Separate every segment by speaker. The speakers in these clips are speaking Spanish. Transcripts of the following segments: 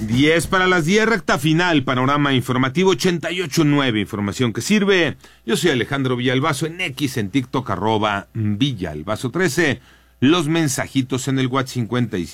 Speaker 1: 10 para las 10, recta final, panorama informativo 88.9, información que sirve. Yo soy Alejandro Villalbazo en X, en TikTok, @Villalbazo13. Los mensajitos en el WhatsApp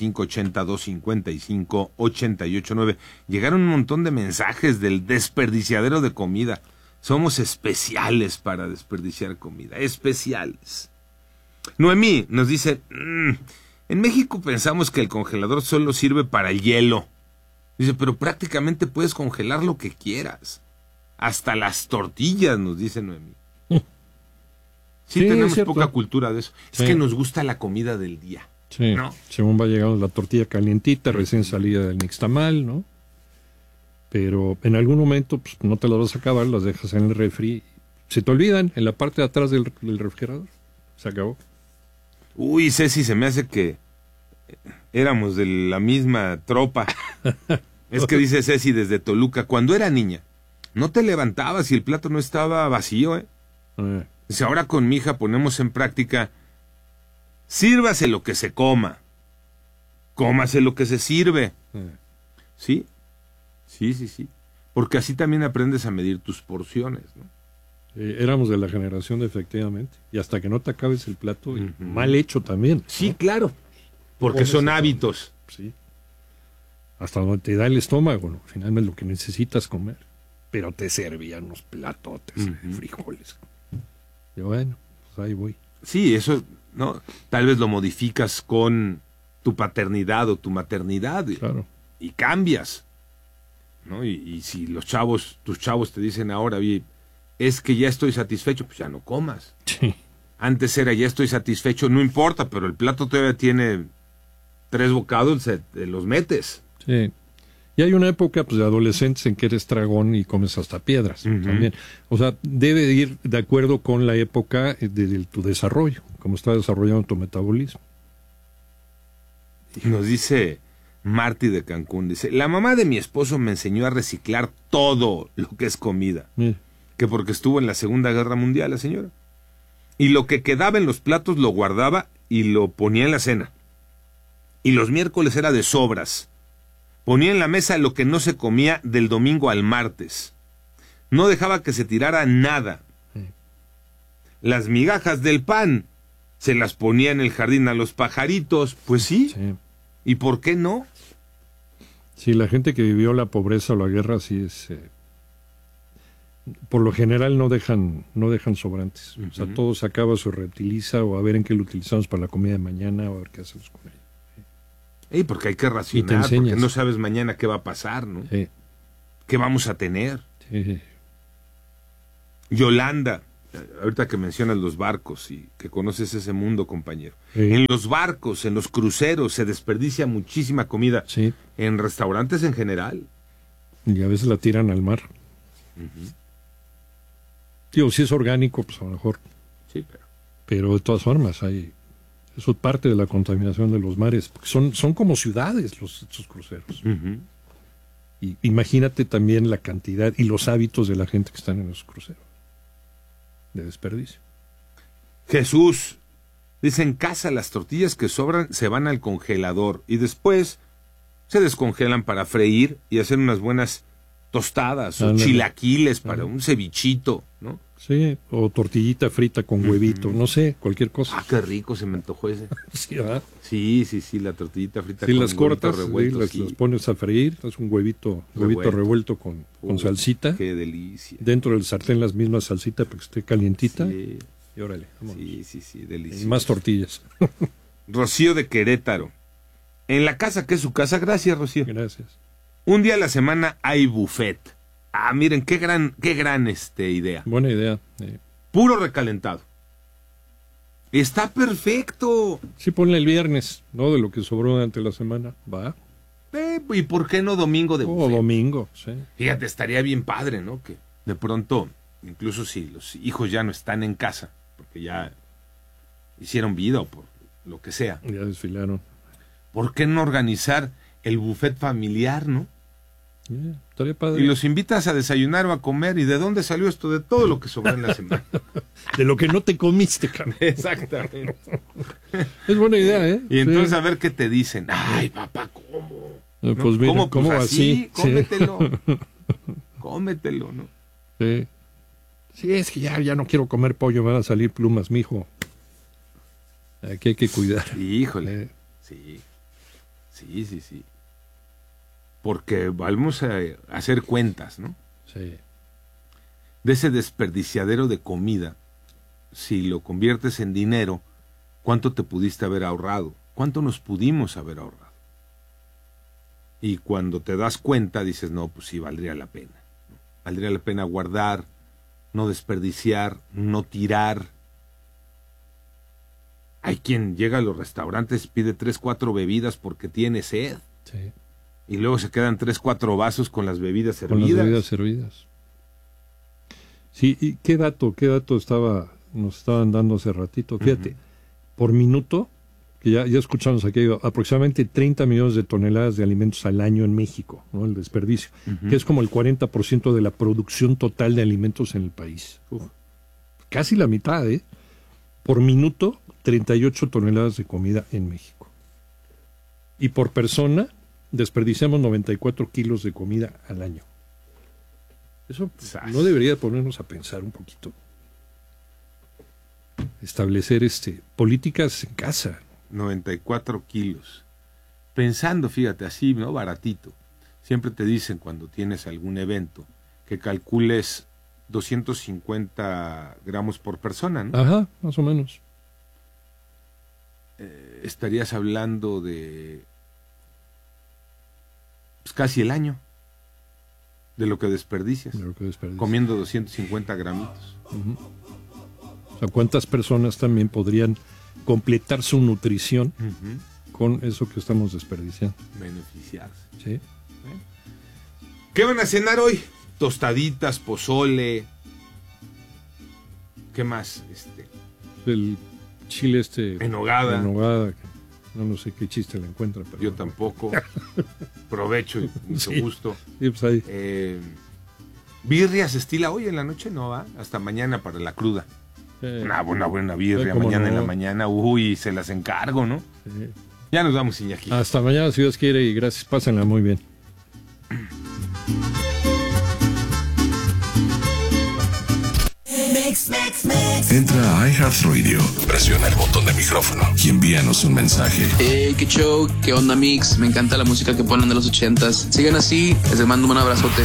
Speaker 1: 5582558889. Llegaron un montón de mensajes del desperdiciadero de comida. Somos especiales para desperdiciar comida, especiales. Noemí nos dice, en México pensamos que el congelador solo sirve para el hielo. Dice, pero prácticamente puedes congelar lo que quieras. Hasta las tortillas, nos dice Noemí. Sí, tenemos poca cultura de eso. Sí. Es que nos gusta la comida del día.
Speaker 2: Sí,
Speaker 1: ¿no?
Speaker 2: Según va llegando la tortilla calientita, recién salida del nixtamal, ¿no? Pero en algún momento pues, no te las vas a acabar, las dejas en el refri. Se te olvidan en la parte de atrás del refrigerador. Se acabó.
Speaker 1: Uy, Ceci, se me hace que éramos de la misma tropa. Es que dice Ceci desde Toluca, cuando era niña, no te levantabas y el plato no estaba vacío, ¿eh? Dice, ahora con mi hija ponemos en práctica, sírvase lo que se coma, cómase lo que se sirve. ¿Sí? Sí. Porque así también aprendes a medir tus porciones, ¿no?
Speaker 2: Éramos de la generación de efectivamente. Y hasta que no te acabes el plato, mal hecho también, ¿no?
Speaker 1: Sí, claro. Porque son hábitos.
Speaker 2: Sí. Hasta donde te da el estómago, ¿no? Finalmente lo que necesitas comer. Pero te servían unos platotes de frijoles. Y bueno, pues ahí voy.
Speaker 1: Sí, eso, ¿no? Tal vez lo modificas con tu paternidad o tu maternidad.
Speaker 2: Claro.
Speaker 1: Y cambias, ¿no? Y si tus chavos te dicen ahora, oye, es que ya estoy satisfecho, pues ya no comas.
Speaker 2: Sí.
Speaker 1: Antes era, ya estoy satisfecho, no importa, pero el plato todavía tiene 3 bocados, los metes.
Speaker 2: Sí. Y hay una época pues, de adolescentes en que eres dragón y comes hasta piedras también. O sea, debe ir de acuerdo con la época de tu desarrollo, como está desarrollando tu metabolismo.
Speaker 1: Nos dice Marty de Cancún, dice, la mamá de mi esposo me enseñó a reciclar todo lo que es comida. Que porque estuvo en la Segunda Guerra Mundial la señora. Y lo que quedaba en los platos lo guardaba y lo ponía en la cena. Y los miércoles era de sobras. Ponía en la mesa lo que no se comía del domingo al martes. No dejaba que se tirara nada. Las migajas del pan se las ponía en el jardín a los pajaritos. Pues sí. ¿Y por qué no?
Speaker 2: Sí, la gente que vivió la pobreza o la guerra sí es... por lo general no dejan sobrantes. O sea, todo se acaba, se reutiliza o a ver en qué lo utilizamos para la comida de mañana o a ver qué hacemos con ello.
Speaker 1: Porque hay que racionar, porque no sabes mañana qué va a pasar, ¿no?
Speaker 2: Sí.
Speaker 1: ¿Qué vamos a tener?
Speaker 2: Sí.
Speaker 1: Yolanda, ahorita que mencionas los barcos y que conoces ese mundo, compañero.
Speaker 2: Sí.
Speaker 1: En los barcos, en los cruceros, se desperdicia muchísima comida.
Speaker 2: Sí.
Speaker 1: En restaurantes en general.
Speaker 2: Y a veces la tiran al mar. Tío, si es orgánico, pues a lo mejor.
Speaker 1: Sí,
Speaker 2: pero de todas formas hay... Eso es parte de la contaminación de los mares, porque son como ciudades estos cruceros. Y imagínate también la cantidad y los hábitos de la gente que están en esos cruceros. De desperdicio.
Speaker 1: Jesús, dice, en casa las tortillas que sobran se van al congelador y después se descongelan para freír y hacer unas buenas tostadas o chilaquiles para un cevichito, ¿no?
Speaker 2: Sí, o tortillita frita con huevito, no sé, cualquier cosa.
Speaker 1: Ah, qué rico, se me antojó ese.
Speaker 2: Sí, ¿verdad?
Speaker 1: Sí, la tortillita frita
Speaker 2: con
Speaker 1: las
Speaker 2: cortas,
Speaker 1: revuelto,
Speaker 2: las pones a freír, es un huevito revuelto con salsita.
Speaker 1: Qué delicia.
Speaker 2: Dentro del sartén las mismas salsita para que esté calientita.
Speaker 1: Sí.
Speaker 2: Y órale, vámonos.
Speaker 1: Sí, delicioso.
Speaker 2: Y más tortillas.
Speaker 1: Rocío de Querétaro. En la casa, que es su casa, gracias, Rocío.
Speaker 2: Gracias.
Speaker 1: Un día a la semana hay buffet. Ah, miren, qué gran idea.
Speaker 2: Buena idea.
Speaker 1: Puro recalentado. Está perfecto.
Speaker 2: Sí, ponle el viernes, ¿no? De lo que sobró durante la semana. Va.
Speaker 1: ¿Y por qué no domingo de buffet?
Speaker 2: Domingo, sí.
Speaker 1: Fíjate, estaría bien padre, ¿no? Que de pronto, incluso si los hijos ya no están en casa, porque ya hicieron vida o por lo que sea.
Speaker 2: Ya desfilaron.
Speaker 1: ¿Por qué no organizar el buffet familiar, no?
Speaker 2: Estaría padre.
Speaker 1: Y los invitas a desayunar o a comer. ¿Y de dónde salió esto? De todo lo que sobró en la semana.
Speaker 2: De lo que no te comiste, cabrón.
Speaker 1: Exactamente.
Speaker 2: Es buena idea, ¿eh?
Speaker 1: Y entonces a ver qué te dicen. Ay, papá, ¿cómo?
Speaker 2: Pues mira,
Speaker 1: ¿Cómo así? Cómetelo.
Speaker 2: Sí.
Speaker 1: Cómetelo, ¿no?
Speaker 2: Sí. Sí, es que ya no quiero comer pollo, me van a salir plumas, mijo. Aquí hay que cuidar.
Speaker 1: Híjole. Sí. Porque vamos a hacer cuentas, ¿no?
Speaker 2: Sí.
Speaker 1: De ese desperdiciadero de comida, si lo conviertes en dinero, ¿cuánto te pudiste haber ahorrado? ¿Cuánto nos pudimos haber ahorrado? Y cuando te das cuenta, dices, no, pues sí, valdría la pena. Valdría la pena guardar, no desperdiciar, no tirar. Hay quien llega a los restaurantes, pide 3, 4 bebidas porque tiene sed.
Speaker 2: Sí.
Speaker 1: Y luego se quedan 3, 4 vasos con las bebidas servidas.
Speaker 2: Con las bebidas servidas. Sí, ¿y qué dato nos estaban dando hace ratito? Fíjate, por minuto, que ya escuchamos aquí, aproximadamente 30 millones de toneladas de alimentos al año en México, ¿no? El desperdicio, que es como el 40% de la producción total de alimentos en el país. Casi la mitad, ¿eh? Por minuto, 38 toneladas de comida en México. Y por persona, desperdiciamos 94 kilos de comida al año. Eso no debería ponernos a pensar un poquito. Establecer políticas en casa.
Speaker 1: 94 kilos. Pensando, fíjate, así, ¿no? Baratito. Siempre te dicen cuando tienes algún evento que calcules 250 gramos por persona, ¿no?
Speaker 2: Ajá, más o menos.
Speaker 1: Estarías hablando de pues, casi el año de lo que desperdicias. Comiendo 250 gramitos.
Speaker 2: O sea, ¿cuántas personas también podrían completar su nutrición con eso que estamos desperdiciando?
Speaker 1: Beneficiarse.
Speaker 2: Sí.
Speaker 1: ¿Qué van a cenar hoy? Tostaditas, pozole. ¿Qué más?
Speaker 2: El chile
Speaker 1: en nogada.
Speaker 2: En nogada. No sé qué chiste le encuentra. Pero
Speaker 1: yo tampoco. Provecho y mucho gusto.
Speaker 2: Sí, pues ahí.
Speaker 1: ¿Birria se estila hoy en la noche? No, va. Hasta mañana para la cruda. Una buena birria mañana en la mañana. Uy, se las encargo, ¿no?
Speaker 2: Sí.
Speaker 1: Ya nos vamos, Iñaki.
Speaker 2: Hasta mañana, si Dios quiere, y gracias. Pásenla muy bien.
Speaker 3: Entra a iHeartRadio, presiona el botón de micrófono y envíanos un mensaje.
Speaker 4: Qué show, qué onda mix, me encanta la música que ponen de los 80s. Sigan así, les mando un abrazote.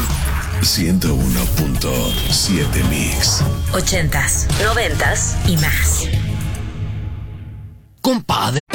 Speaker 3: 101.7 Mix.
Speaker 5: 80s, 90s y más.
Speaker 6: Compadre.